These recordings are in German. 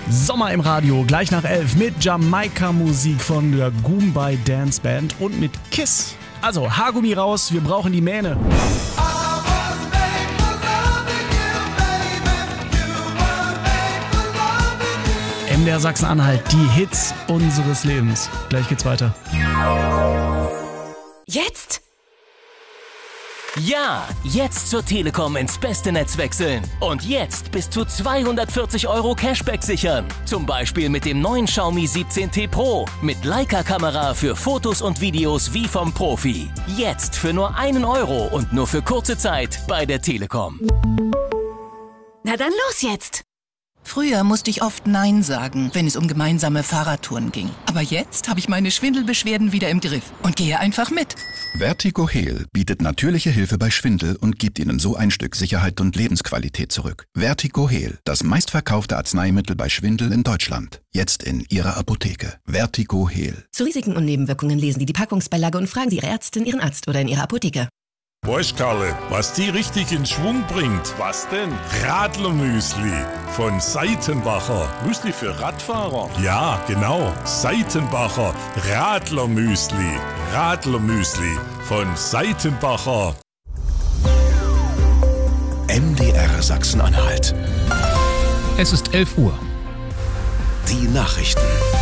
Sommer im Radio, gleich nach 11 mit Jamaika-Musik von der Goombay Dance Band und mit Kiss. Also Haargummi raus, wir brauchen die Mähne. MDR Sachsen-Anhalt, die Hits unseres Lebens. Gleich geht's weiter. Jetzt? Ja, jetzt zur Telekom ins beste Netz wechseln. Und jetzt bis zu 240 € Cashback sichern. Zum Beispiel mit dem neuen Xiaomi 17T Pro. Mit Leica-Kamera für Fotos und Videos wie vom Profi. Jetzt für nur 1 € und nur für kurze Zeit bei der Telekom. Na dann los jetzt! Früher musste ich oft Nein sagen, wenn es um gemeinsame Fahrradtouren ging. Aber jetzt habe ich meine Schwindelbeschwerden wieder im Griff und gehe einfach mit. Vertigo Heal bietet natürliche Hilfe bei Schwindel und gibt Ihnen so ein Stück Sicherheit und Lebensqualität zurück. Vertigo Heal, das meistverkaufte Arzneimittel bei Schwindel in Deutschland. Jetzt in Ihrer Apotheke. Vertigo Heal. Zu Risiken und Nebenwirkungen lesen Sie die Packungsbeilage und fragen Sie Ihre Ärztin, Ihren Arzt oder in Ihrer Apotheke. Weißt Karle, was die richtig in Schwung bringt? Was denn? Radlermüsli von Seitenbacher. Müsli für Radfahrer? Ja, genau. Seitenbacher Radlermüsli. Radlermüsli von Seitenbacher. MDR Sachsen-Anhalt. Es ist 11 Uhr. Die Nachrichten.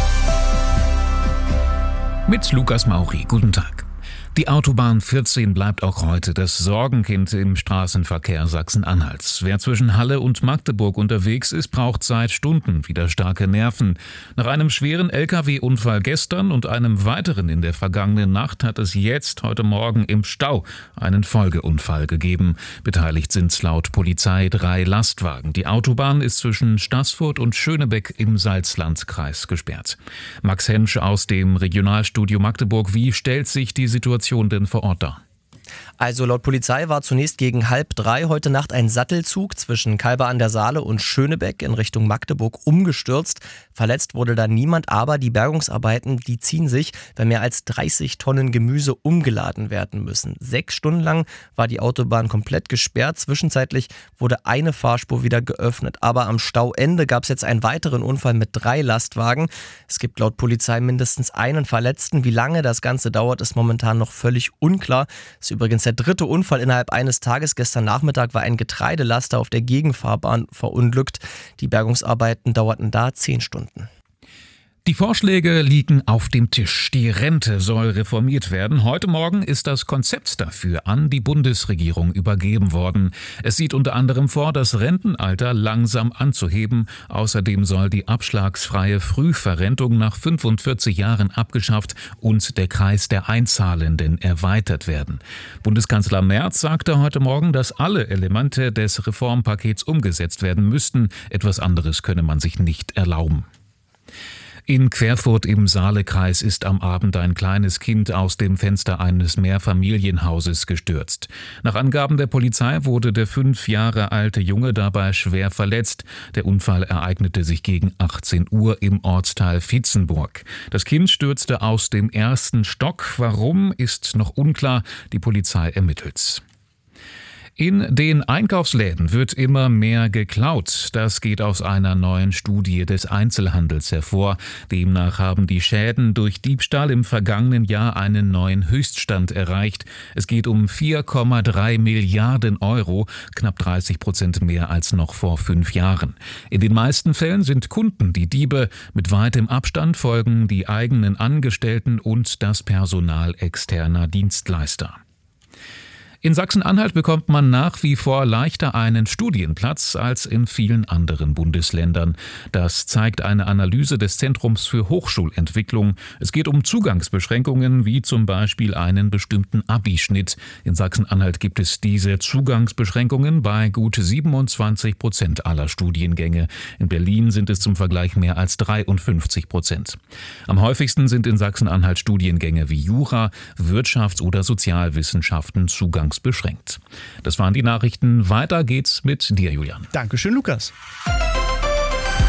Mit Lukas Mauri. Guten Tag. Die Autobahn 14 bleibt auch heute das Sorgenkind im Straßenverkehr Sachsen-Anhalts. Wer zwischen Halle und Magdeburg unterwegs ist, braucht seit Stunden wieder starke Nerven. Nach einem schweren Lkw-Unfall gestern und einem weiteren in der vergangenen Nacht hat es jetzt heute Morgen im Stau einen Folgeunfall gegeben. Beteiligt sind laut Polizei 3 Lastwagen. Die Autobahn ist zwischen Staßfurt und Schönebeck im Salzlandkreis gesperrt. Max Hensch aus dem Regionalstudio Magdeburg. Wie stellt sich die Situation denn vor Ort dar? Also laut Polizei war zunächst gegen 2:30 heute Nacht ein Sattelzug zwischen Kalbe an der Saale und Schönebeck in Richtung Magdeburg umgestürzt. Verletzt wurde da niemand, aber die Bergungsarbeiten, die ziehen sich, weil mehr als 30 Tonnen Gemüse umgeladen werden müssen. 6 Stunden lang war die Autobahn komplett gesperrt. Zwischenzeitlich wurde eine Fahrspur wieder geöffnet. Aber am Stauende gab es jetzt einen weiteren Unfall mit 3 Lastwagen. Es gibt laut Polizei mindestens einen Verletzten. Wie lange das Ganze dauert, ist momentan noch völlig unklar. Es ist übrigens der 3. Unfall innerhalb eines Tages. Gestern Nachmittag war ein Getreidelaster auf der Gegenfahrbahn verunglückt. Die Bergungsarbeiten dauerten da 10 Stunden. Die Vorschläge liegen auf dem Tisch. Die Rente soll reformiert werden. Heute Morgen ist das Konzept dafür an die Bundesregierung übergeben worden. Es sieht unter anderem vor, das Rentenalter langsam anzuheben. Außerdem soll die abschlagsfreie Frühverrentung nach 45 Jahren abgeschafft und der Kreis der Einzahlenden erweitert werden. Bundeskanzler Merz sagte heute Morgen, dass alle Elemente des Reformpakets umgesetzt werden müssten. Etwas anderes könne man sich nicht erlauben. In Querfurt im Saalekreis ist am Abend ein kleines Kind aus dem Fenster eines Mehrfamilienhauses gestürzt. Nach Angaben der Polizei wurde der 5 Jahre alte Junge dabei schwer verletzt. Der Unfall ereignete sich gegen 18 Uhr im Ortsteil Vietzenburg. Das Kind stürzte aus dem 1. Stock. Warum, ist noch unklar. Die Polizei ermittelt. In den Einkaufsläden wird immer mehr geklaut. Das geht aus einer neuen Studie des Einzelhandels hervor. Demnach haben die Schäden durch Diebstahl im vergangenen Jahr einen neuen Höchststand erreicht. Es geht um 4,3 Milliarden Euro, knapp 30% mehr als noch vor 5 Jahren. In den meisten Fällen sind Kunden die Diebe. Mit weitem Abstand folgen die eigenen Angestellten und das Personal externer Dienstleister. In Sachsen-Anhalt bekommt man nach wie vor leichter einen Studienplatz als in vielen anderen Bundesländern. Das zeigt eine Analyse des Zentrums für Hochschulentwicklung. Es geht um Zugangsbeschränkungen wie zum Beispiel einen bestimmten Abischnitt. In Sachsen-Anhalt gibt es diese Zugangsbeschränkungen bei gut 27% aller Studiengänge. In Berlin sind es zum Vergleich mehr als 53%. Am häufigsten sind in Sachsen-Anhalt Studiengänge wie Jura, Wirtschafts- oder Sozialwissenschaften zugangsbeschränkt. Das waren die Nachrichten. Weiter geht's mit dir, Julian. Dankeschön, Lukas.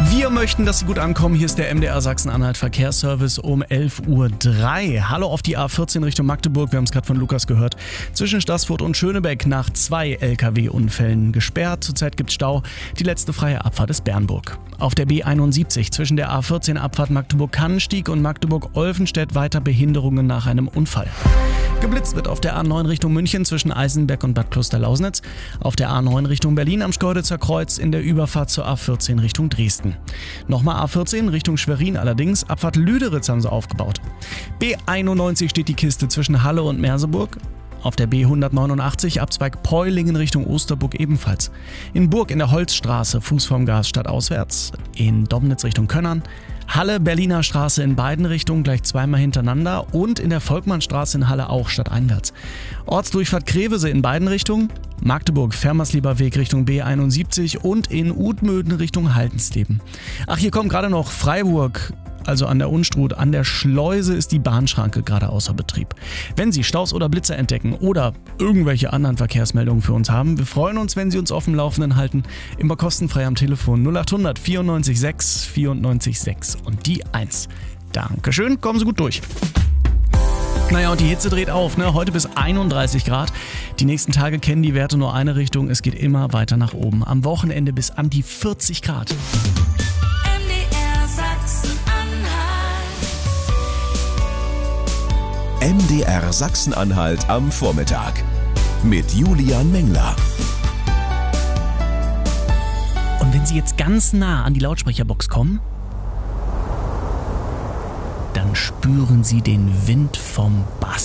Wir möchten, dass Sie gut ankommen. Hier ist der MDR Sachsen-Anhalt Verkehrsservice um 11.03 Uhr. Hallo auf die A14 Richtung Magdeburg. Wir haben es gerade von Lukas gehört. Zwischen Staßfurt und Schönebeck nach 2 LKW-Unfällen gesperrt. Zurzeit gibt es Stau. Die letzte freie Abfahrt ist Bernburg. Auf der B71 zwischen der A14 Abfahrt Magdeburg-Kannenstieg und Magdeburg-Olfenstedt weiter Behinderungen nach einem Unfall. Geblitzt wird auf der A9 Richtung München zwischen Eisenberg und Bad Klosterlausnitz. Auf der A9 Richtung Berlin am Schkeuditzer Kreuz in der Überfahrt zur A14 Richtung Dresden. Nochmal A14 Richtung Schwerin allerdings. Abfahrt Lüderitz haben sie aufgebaut. B91 steht die Kiste zwischen Halle und Merseburg. Auf der B189 Abzweig Peulingen Richtung Osterburg ebenfalls. In Burg in der Holzstraße Fuß vom Gas stadtauswärts. In Dobnitz Richtung Könnern. Halle, Berliner Straße in beiden Richtungen gleich zweimal hintereinander und in der Volkmannstraße in Halle auch stadteinwärts. Ortsdurchfahrt Krevese in beiden Richtungen, Magdeburg, Fermerslieber Weg Richtung B71 und in Udmöden Richtung Haltensleben. Ach, hier kommt gerade noch Freiburg, also an der Unstrut, an der Schleuse ist die Bahnschranke gerade außer Betrieb. Wenn Sie Staus oder Blitzer entdecken oder irgendwelche anderen Verkehrsmeldungen für uns haben, wir freuen uns, wenn Sie uns auf dem Laufenden halten. Immer kostenfrei am Telefon 0800 94 6 94 6 und die 1. Dankeschön, kommen Sie gut durch. Naja, und die Hitze dreht auf, ne? Heute bis 31 Grad. Die nächsten Tage kennen die Werte nur eine Richtung, es geht immer weiter nach oben. Am Wochenende bis an die 40 Grad. MDR Sachsen-Anhalt am Vormittag mit Julian Mengler. Und wenn Sie jetzt ganz nah an die Lautsprecherbox kommen, dann spüren Sie den Wind vom Bass.